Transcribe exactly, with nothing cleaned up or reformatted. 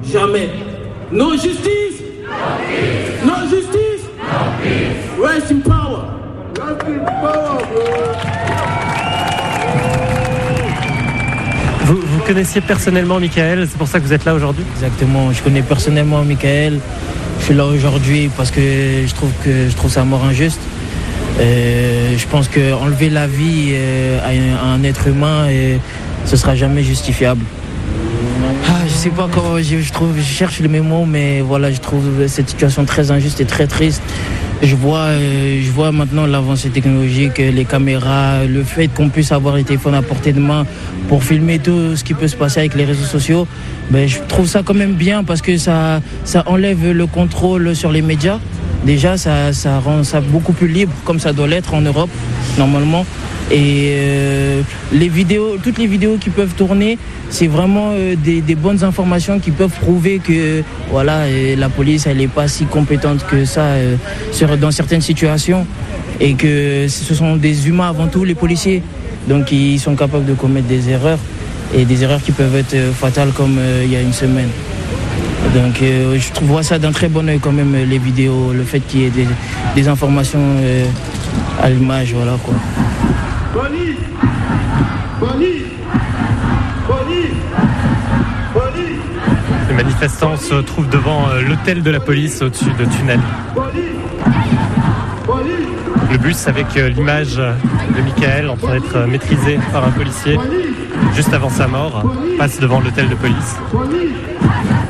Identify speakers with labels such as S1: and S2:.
S1: jamais. No justice. No justice. Rest in power. Rest in power, bro.
S2: Vous, vous connaissiez personnellement Michael, c'est pour ça que vous êtes là aujourd'hui?
S3: Exactement, je connais personnellement Michael. Je suis là aujourd'hui parce que je trouve que je trouve sa mort injuste. Euh, je pense qu'enlever la vie euh, à, un, à un être humain, euh, ce sera jamais justifiable. Ah, je sais pas comment, je, je trouve, je cherche les mots, mais voilà, je trouve cette situation très injuste et très triste. Je vois, euh, je vois maintenant l'avancée technologique, les caméras, le fait qu'on puisse avoir les téléphones à portée de main pour filmer tout ce qui peut se passer avec les réseaux sociaux. Ben, je trouve ça quand même bien parce que ça, ça enlève le contrôle sur les médias. Déjà, ça, ça rend ça beaucoup plus libre, comme ça doit l'être en Europe, normalement. Et euh, les vidéos, toutes les vidéos qui peuvent tourner, c'est vraiment euh, des, des bonnes informations qui peuvent prouver que voilà, euh, la police, elle n'est pas si compétente que ça euh, sur, dans certaines situations. Et que ce sont des humains avant tout, les policiers. Donc ils sont capables de commettre des erreurs. Et des erreurs qui peuvent être euh, fatales comme euh, il y a une semaine. Donc euh, je trouve ça d'un très bon œil quand même, les vidéos, le fait qu'il y ait des, des informations euh, à l'image, voilà quoi.
S1: Police! Police! Police! Police!
S2: Les manifestants se trouvent devant euh, l'hôtel de la police au-dessus de tunnels.
S1: Police! Police!
S2: Le bus avec euh, l'image de Michael en train d'être euh, maîtrisé par un policier juste avant sa mort passe devant l'hôtel de police.
S1: Police!